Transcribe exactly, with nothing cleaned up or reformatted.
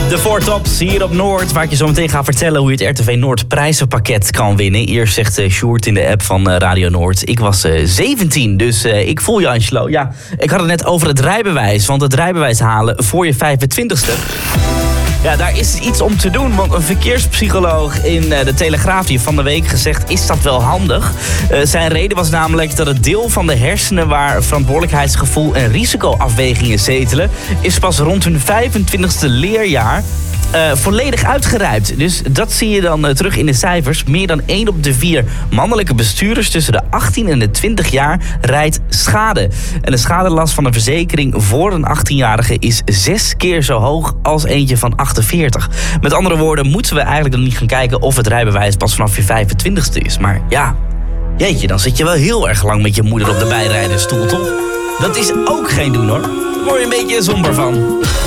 De Four Tops hier op Noord, waar ik je zo meteen ga vertellen hoe je het R T V Noord prijzenpakket kan winnen. Eerst zegt uh, Sjoerd in de app van uh, Radio Noord. Ik was uh, zeventien, dus uh, ik voel je, Angelo. Ja, ik had het net over het rijbewijs, want het rijbewijs halen voor je vijfentwintigste. Ja, daar is iets om te doen, want een verkeerspsycholoog in uh, de Telegraaf die van de week gezegd, is dat wel handig? Uh, zijn reden was namelijk dat het deel van de hersenen waar verantwoordelijkheidsgevoel en risicoafwegingen zetelen, is pas rond hun vijfentwintigste leerjaar Uh, volledig uitgerijpt. Dus dat zie je dan uh, terug in de cijfers. Meer dan één op de vier mannelijke bestuurders tussen de achttien en de twintig jaar rijdt schade. En de schadelast van een verzekering voor een achttienjarige is zes keer zo hoog als eentje van achtenveertig. Met andere woorden moeten we eigenlijk dan niet gaan kijken of het rijbewijs pas vanaf je vijfentwintigste is. Maar ja, jeetje, dan zit je wel heel erg lang met je moeder op de bijrijdersstoel, toch? Dat is ook geen doen, hoor. Daar word je een beetje somber van.